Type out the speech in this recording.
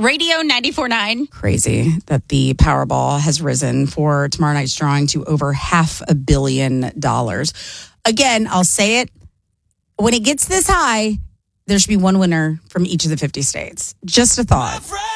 Radio 94.9. Crazy that the Powerball has risen for tomorrow night's drawing to over $500 million. Again, I'll say it. When it gets this high, there should be one winner from each of the 50 states. Just a thought.